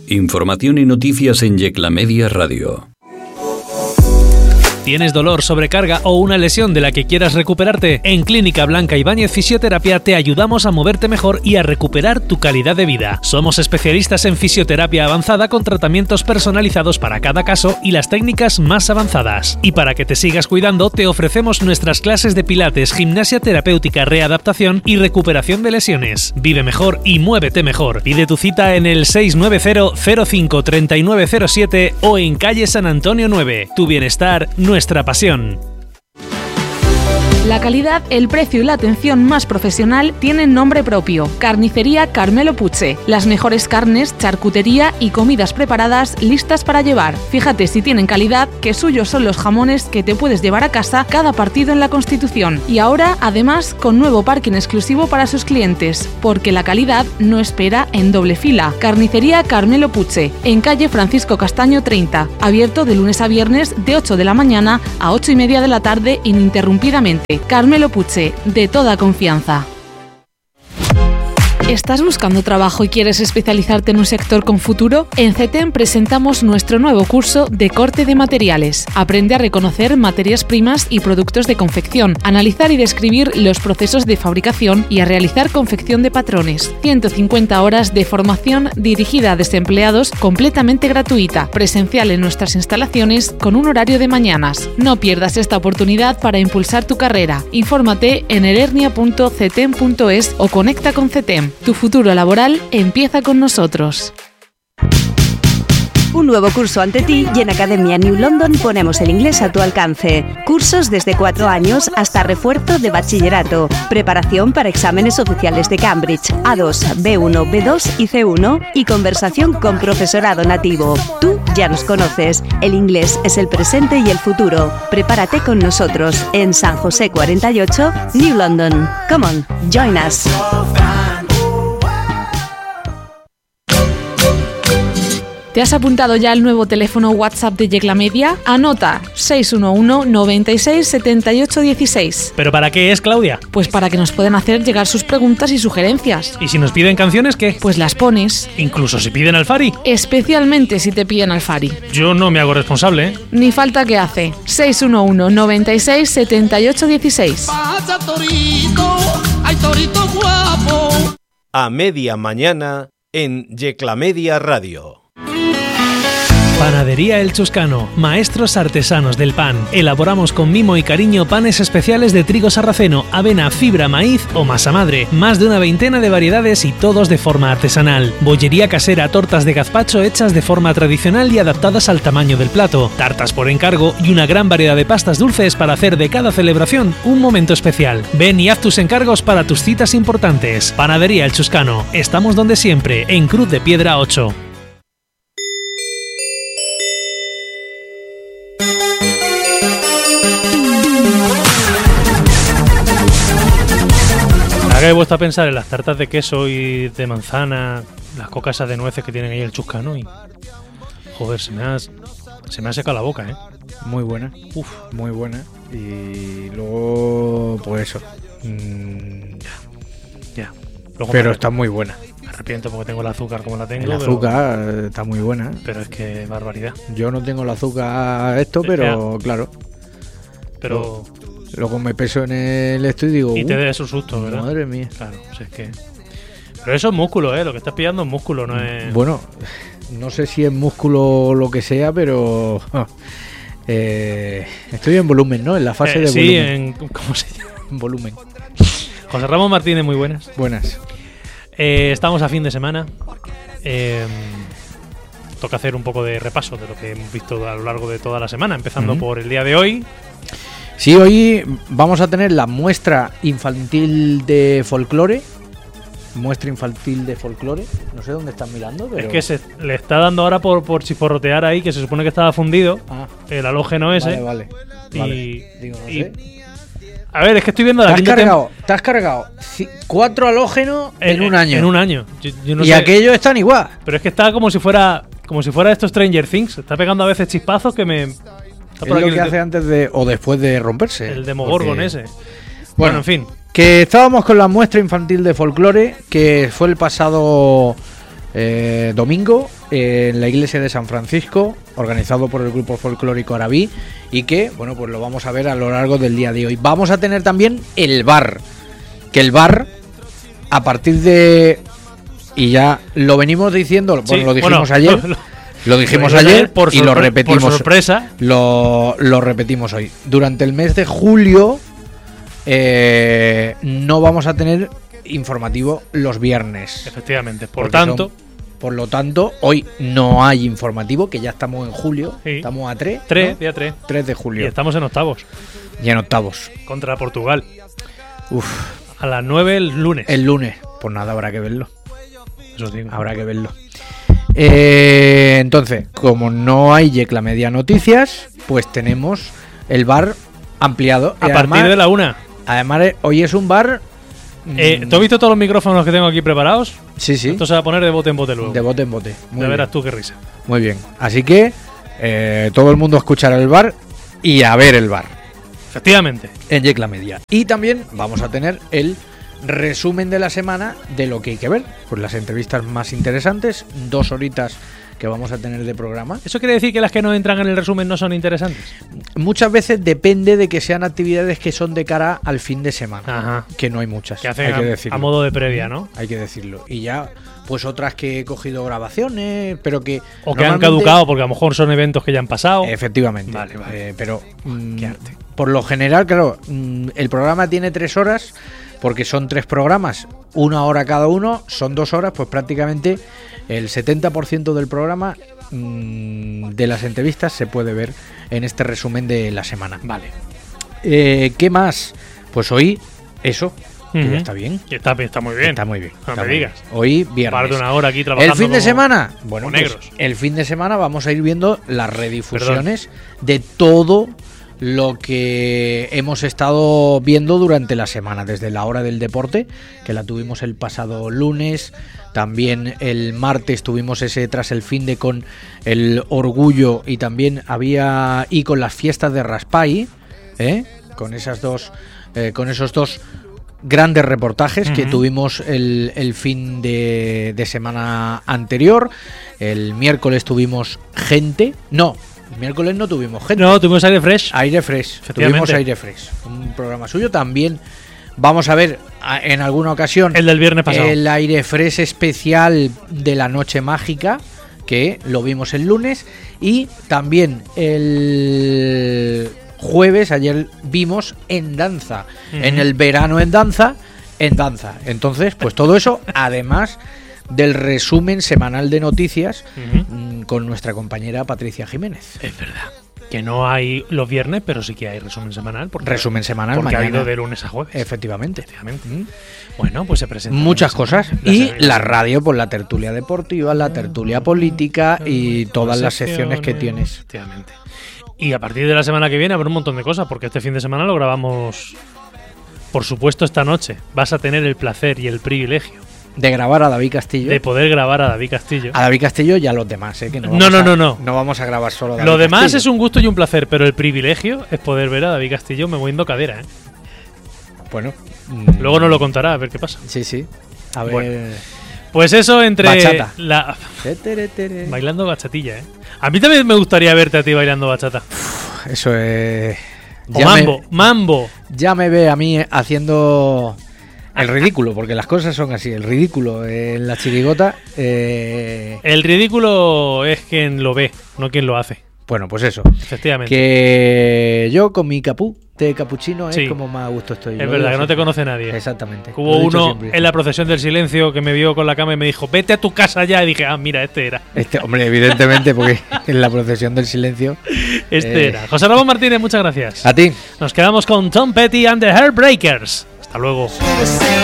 Información y noticias en Yecla Media Radio. ¿Tienes dolor, sobrecarga o una lesión de la que quieras recuperarte? En Clínica Blanca Ibáñez Fisioterapia te ayudamos a moverte mejor y a recuperar tu calidad de vida. Somos especialistas en fisioterapia avanzada con tratamientos personalizados para cada caso y las técnicas más avanzadas. Y para que te sigas cuidando, te ofrecemos nuestras clases de pilates, gimnasia terapéutica, readaptación y recuperación de lesiones. Vive mejor y muévete mejor. Pide tu cita en el 690-05-3907 o en calle San Antonio 9. Tu bienestar, nuestra pasión. La calidad, el precio y la atención más profesional tienen nombre propio. Carnicería Carmelo Puche. Las mejores carnes, charcutería y comidas preparadas listas para llevar. Fíjate si tienen calidad, que suyos son los jamones que te puedes llevar a casa cada partido en la Constitución. Y ahora, además, con nuevo parking exclusivo para sus clientes. Porque la calidad no espera en doble fila. Carnicería Carmelo Puche. En calle Francisco Castaño 30. Abierto de lunes a viernes de 8 de la mañana a 8:30 de la tarde ininterrumpidamente. Carmelo Puche, de toda confianza. ¿Estás buscando trabajo y quieres especializarte en un sector con futuro? En CETEM presentamos nuestro nuevo curso de corte de materiales. Aprende a reconocer materias primas y productos de confección, analizar y describir los procesos de fabricación y a realizar confección de patrones. 150 horas de formación dirigida a desempleados completamente gratuita, presencial en nuestras instalaciones con un horario de mañanas. No pierdas esta oportunidad para impulsar tu carrera. Infórmate en elernia.cetem.es o conecta con CETEM. Tu futuro laboral empieza con nosotros. Un nuevo curso ante ti y en Academia New London ponemos el inglés a tu alcance. Cursos desde 4 años hasta refuerzo de bachillerato. Preparación para exámenes oficiales de Cambridge, A2, B1, B2 y C1 y conversación con profesorado nativo. Tú ya nos conoces. El inglés es el presente y el futuro. Prepárate con nosotros en San José 48, New London. Come on, join us. ¿Te has apuntado ya al nuevo teléfono WhatsApp de Yecla Media? Anota 611 96 78 16. ¿Pero para qué es, Claudia? Pues para que nos puedan hacer llegar sus preguntas y sugerencias. ¿Y si nos piden canciones, qué? Pues las pones. ¿Incluso si piden Alfari? Especialmente si te piden Alfari. Yo no me hago responsable, ¿eh? Ni falta que hace. 611 96 78 16. Pasa torito, ay torito guapo. A media mañana en Yecla Media Radio. Panadería El Chuscano, maestros artesanos del pan. Elaboramos con mimo y cariño panes especiales de trigo sarraceno, avena, fibra, maíz o masa madre. Más de una veintena de variedades y todos de forma artesanal. Bollería casera, tortas de gazpacho hechas de forma tradicional y adaptadas al tamaño del plato. Tartas por encargo y una gran variedad de pastas dulces para hacer de cada celebración un momento especial. Ven y haz tus encargos para tus citas importantes. Panadería El Chuscano. Estamos donde siempre, en Cruz de Piedra 8. Ahora he vuelto a pensar en las tartas de queso y de manzana, las cocas de nueces que tienen ahí el Chuscano y... Joder, se me ha secado la boca, ¿eh? Muy buena. Uf, muy buena. Y luego, pues eso. Ya. Luego pero está muy buena. Me arrepiento porque tengo el azúcar como la tengo. El azúcar está muy buena. Pero es que barbaridad. Yo no tengo el azúcar pero claro. Pero... Luego me peso en el esto y digo... Y te des un susto, ¿verdad? Madre mía. Claro, o sea, es que... Pero eso es músculo, ¿eh? Lo que estás pillando es músculo, no es... Bueno, no sé si es músculo o lo que sea, pero... estoy en volumen, ¿no? En la fase de volumen. Sí, ¿cómo se llama? En volumen. José Ramón Martínez, muy buenas. Buenas. Estamos a fin de semana. Toca hacer un poco de repaso de lo que hemos visto a lo largo de toda la semana, empezando por el día de hoy. Sí, hoy vamos a tener la muestra infantil de folclore. Muestra infantil de folclore. No sé dónde están mirando, pero... Es que se le está dando ahora por chisporrotear ahí, que se supone que estaba fundido. El halógeno ese. Vale. Digo, no sé. A ver, es que estoy viendo la quinta Te has cargado 4 halógenos en un año. En un año. Yo no y sé. Aquellos están igual. Pero es que está como si fuera esto Stranger Things. Está pegando a veces chispazos que me... Es lo que hace antes de o después de romperse. El Demogorgon ese. Bueno, en fin. Que estábamos con la muestra infantil de folclore, que fue el pasado domingo en la iglesia de San Francisco, organizado por el grupo folclórico Arabí, y que, bueno, pues lo vamos a ver a lo largo del día de hoy. Vamos a tener también el bar, que el bar, a partir de... Y ya lo venimos diciendo, bueno, lo dijimos ayer, lo dijimos ayer y lo repetimos. Por sorpresa. Lo repetimos hoy. Durante el mes de julio no vamos a tener informativo los viernes. Efectivamente. Por lo tanto, hoy no hay informativo, que ya estamos en julio. Sí. Estamos a 3. Día 3. 3 de julio. Y estamos en octavos. Y en octavos. Contra Portugal. Uf. A las 9 el lunes. El lunes. Pues nada, habrá que verlo. Eso digo. Habrá que verlo. Entonces, como no hay Yecla Media Noticias, pues tenemos el bar ampliado. A partir de la 1. Además, hoy es un bar... ¿Tú has visto todos los micrófonos que tengo aquí preparados? Sí, sí. Esto se va a poner de bote en bote luego. De bote en bote. Ya verás tú qué risa. Muy bien. Así que todo el mundo a escuchar el bar y a ver el bar. Efectivamente. En Yecla Media. Y también vamos a tener el resumen de la semana de lo que hay que ver. Pues las entrevistas más interesantes, 2 horitas que vamos a tener de programa. ¿Eso quiere decir que las que no entran en el resumen no son interesantes? Muchas veces depende de que sean actividades que son de cara al fin de semana. Ajá. Que no hay muchas. Que hacen a modo de previa, ¿no? Hay que decirlo. Y ya, pues otras que he cogido grabaciones, pero que... O que han caducado porque a lo mejor son eventos que ya han pasado. Efectivamente. Vale. Pero qué arte. Por lo general, claro, el programa tiene 3 horas, porque son 3 programas, 1 hora cada uno, son 2 horas, pues prácticamente el 70% del programa de las entrevistas se puede ver en este resumen de la semana. Vale. ¿Qué más? Pues hoy, eso, que ya está bien. Está muy bien. Está muy bien. No me digas. Hoy, viernes. Par de una hora aquí trabajando. ¿El fin de semana? Bueno, pues, negros. El fin de semana vamos a ir viendo las redifusiones de todo lo que hemos estado viendo durante la semana, desde la hora del deporte, que la tuvimos el pasado lunes, también el martes tuvimos ese tras el finde con el orgullo, y también había y con las fiestas de Raspai, con esos dos grandes reportajes que tuvimos el fin de semana anterior. El miércoles tuvimos gente, el miércoles no tuvimos gente. No, tuvimos Aire Fresh. Tuvimos Aire Fresh, un programa suyo. También vamos a ver en alguna ocasión el del viernes pasado, el Aire Fresh especial de la Noche Mágica, que lo vimos el lunes. Y también el jueves, ayer vimos En Danza, en el verano en danza. Entonces, pues todo eso, además del resumen semanal de noticias con nuestra compañera Patricia Jiménez. Es verdad que no hay los viernes, pero sí que hay resumen semanal. Porque mañana ha ido de lunes a jueves. Efectivamente. Bueno, pues se presentan muchas cosas. Y la radio, pues la tertulia deportiva, la tertulia política y todas las secciones que tienes. Efectivamente. Y a partir de la semana que viene habrá un montón de cosas, porque este fin de semana lo grabamos, por supuesto, esta noche. Vas a tener el placer y el privilegio de grabar a David Castillo. De poder grabar a David Castillo. A David Castillo y a los demás, que no vamos a grabar solo a David Lo demás Castillo. Es un gusto y un placer, pero el privilegio es poder ver a David Castillo moviendo cadera, Bueno. Luego nos lo contará, a ver qué pasa. Sí. A ver. Bueno, pues eso entre bachata. Bailando bachatilla, A mí también me gustaría verte a ti bailando bachata. Eso es... O mambo. Ya me ve a mí haciendo... El ridículo, porque las cosas son así. El ridículo en la chirigota. El ridículo es quien lo ve, no quien lo hace. Bueno, pues eso. Efectivamente. Que yo con mi té capuchino es como más a gusto estoy. Es verdad, que no te conoce nadie. Exactamente. Hubo uno siempre en la procesión del silencio que me vio con la cama y me dijo, vete a tu casa ya. Y dije, mira, este era. Hombre, evidentemente, porque en la procesión del silencio... era. José Ramón Martínez, muchas gracias. A ti. Nos quedamos con Tom Petty and the Heartbreakers. Hasta luego.